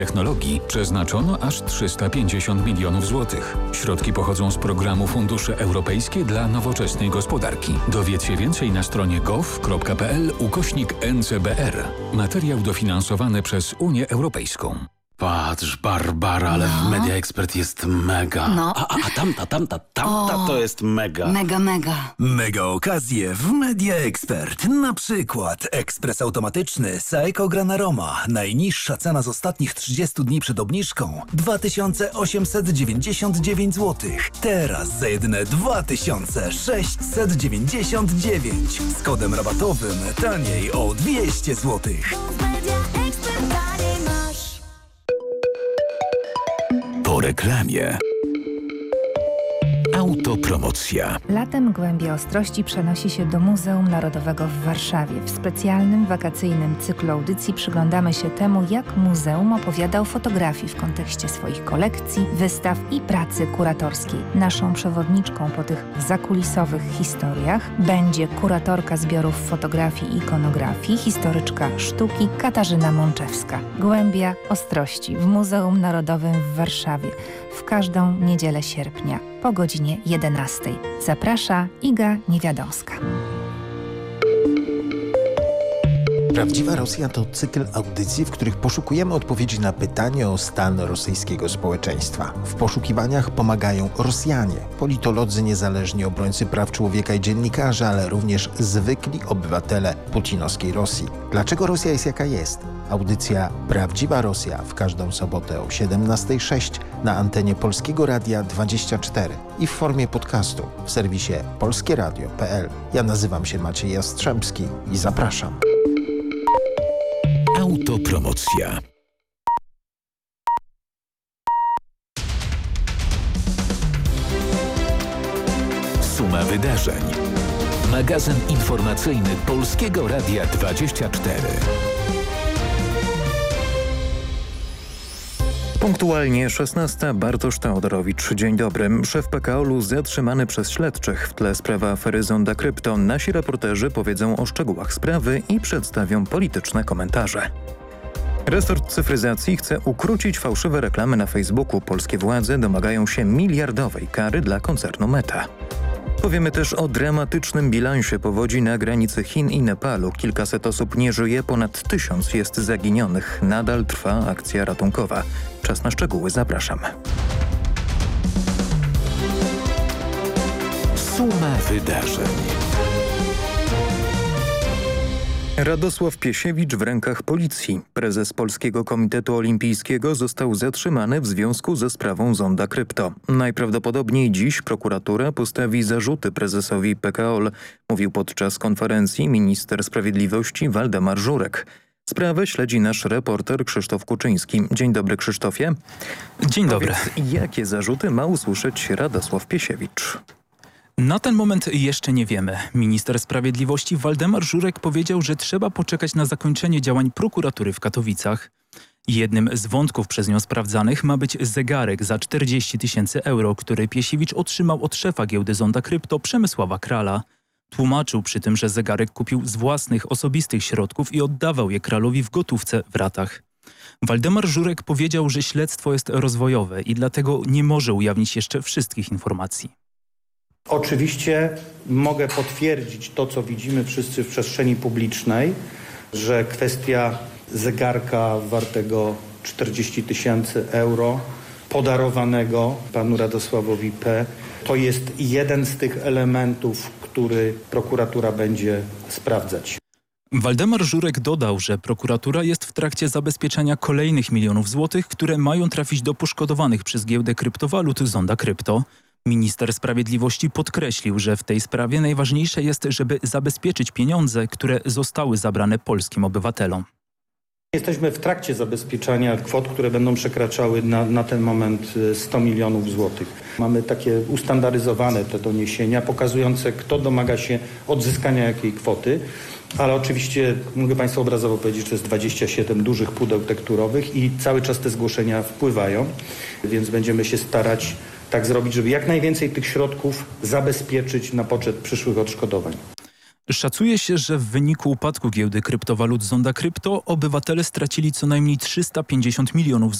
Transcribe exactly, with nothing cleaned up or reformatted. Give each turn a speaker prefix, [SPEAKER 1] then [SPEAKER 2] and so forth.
[SPEAKER 1] Technologii przeznaczono aż trzysta pięćdziesiąt milionów złotych. Środki pochodzą z programu Fundusze Europejskie dla Nowoczesnej Gospodarki. Dowiedz się więcej na stronie gov.pl ukośnik N C B R. Materiał dofinansowany przez Unię Europejską.
[SPEAKER 2] Patrz, Barbara, ale
[SPEAKER 3] No.
[SPEAKER 2] w Media Expert jest mega.
[SPEAKER 3] No.
[SPEAKER 2] A, a, a tamta, tamta, tamta
[SPEAKER 3] O.
[SPEAKER 2] to jest mega.
[SPEAKER 3] Mega, mega.
[SPEAKER 4] Mega okazje w Media Expert. Na przykład ekspres automatyczny Saeco Granaroma. Najniższa cena z ostatnich trzydziestu dni przed obniżką dwa tysiące osiemset dziewięćdziesiąt dziewięć złotych. Teraz za jedyne dwa tysiące sześćset dziewięćdziesiąt dziewięć. Z kodem rabatowym taniej o dwieście złotych.
[SPEAKER 1] Po reklamie. Autopromocja.
[SPEAKER 5] Latem Głębia Ostrości przenosi się do Muzeum Narodowego w Warszawie. W specjalnym, wakacyjnym cyklu audycji przyglądamy się temu, jak muzeum opowiada o fotografii w kontekście swoich kolekcji, wystaw i pracy kuratorskiej. Naszą przewodniczką po tych zakulisowych historiach będzie kuratorka zbiorów fotografii i ikonografii, historyczka sztuki Katarzyna Mączewska. Głębia Ostrości w Muzeum Narodowym w Warszawie w każdą niedzielę sierpnia po godzinie jedenastej. Zaprasza Iga Niewiadomska.
[SPEAKER 6] Prawdziwa Rosja to cykl audycji, w których poszukujemy odpowiedzi na pytanie o stan rosyjskiego społeczeństwa. W poszukiwaniach pomagają Rosjanie, politolodzy, niezależni obrońcy praw człowieka i dziennikarze, ale również zwykli obywatele putinowskiej Rosji. Dlaczego Rosja jest jaka jest? Audycja Prawdziwa Rosja w każdą sobotę o siedemnasta sześć na antenie Polskiego Radia dwadzieścia cztery i w formie podcastu w serwisie polskieradio kropka p l. Ja nazywam się Maciej Jastrzębski i zapraszam.
[SPEAKER 1] Autopromocja. Suma wydarzeń. Magazyn informacyjny Polskiego Radia dwadzieścia cztery.
[SPEAKER 7] Punktualnie szesnasta. Bartosz Teodorowicz. Dzień dobry. Szef P K O L-u zatrzymany przez śledczych. W tle sprawa afery Zonda Krypto. Nasi reporterzy powiedzą o szczegółach sprawy i przedstawią polityczne komentarze. Resort cyfryzacji chce ukrócić fałszywe reklamy na Facebooku. Polskie władze domagają się miliardowej kary dla koncernu Meta. Powiemy też o dramatycznym bilansie powodzi na granicy Chin i Nepalu. Kilkaset osób nie żyje, ponad tysiąc jest zaginionych. Nadal trwa akcja ratunkowa. Czas na szczegóły, zapraszam.
[SPEAKER 1] Suma wydarzeń.
[SPEAKER 7] Radosław Piesiewicz w rękach policji. Prezes Polskiego Komitetu Olimpijskiego został zatrzymany w związku ze sprawą Zonda Krypto. Najprawdopodobniej dziś prokuratura postawi zarzuty prezesowi P K O L, mówił podczas konferencji minister sprawiedliwości Waldemar Żurek. Sprawę śledzi nasz reporter Krzysztof Kuczyński. Dzień dobry, Krzysztofie.
[SPEAKER 8] Dzień dobry.
[SPEAKER 7] Powiedz, jakie zarzuty ma usłyszeć Radosław Piesiewicz?
[SPEAKER 8] Na ten moment jeszcze nie wiemy. Minister sprawiedliwości Waldemar Żurek powiedział, że trzeba poczekać na zakończenie działań prokuratury w Katowicach. Jednym z wątków przez nią sprawdzanych ma być zegarek za czterdzieści tysięcy euro, który Piesiewicz otrzymał od szefa giełdy Zonda Krypto Przemysława Krala. Tłumaczył przy tym, że zegarek kupił z własnych osobistych środków i oddawał je Kralowi w gotówce w ratach. Waldemar Żurek powiedział, że śledztwo jest rozwojowe i dlatego nie może ujawnić jeszcze wszystkich informacji.
[SPEAKER 9] Oczywiście mogę potwierdzić to, co widzimy wszyscy w przestrzeni publicznej, że kwestia zegarka wartego czterdzieści tysięcy euro podarowanego panu Radosławowi P. to jest jeden z tych elementów, który prokuratura będzie sprawdzać.
[SPEAKER 8] Waldemar Żurek dodał, że prokuratura jest w trakcie zabezpieczenia kolejnych milionów złotych, które mają trafić do poszkodowanych przez giełdę kryptowalut Zonda Krypto. Minister Sprawiedliwości podkreślił, że w tej sprawie najważniejsze jest, żeby zabezpieczyć pieniądze, które zostały zabrane polskim obywatelom.
[SPEAKER 9] Jesteśmy w trakcie zabezpieczania kwot, które będą przekraczały na, na ten moment sto milionów złotych. Mamy takie ustandaryzowane te doniesienia pokazujące, kto domaga się odzyskania jakiej kwoty, ale oczywiście mogę Państwu obrazowo powiedzieć, że to jest dwadzieścia siedem dużych pudeł tekturowych i cały czas te zgłoszenia wpływają, więc będziemy się starać tak zrobić, żeby jak najwięcej tych środków zabezpieczyć na poczet przyszłych odszkodowań.
[SPEAKER 8] Szacuje się, że w wyniku upadku giełdy kryptowalut Zonda Krypto obywatele stracili co najmniej trzysta pięćdziesiąt milionów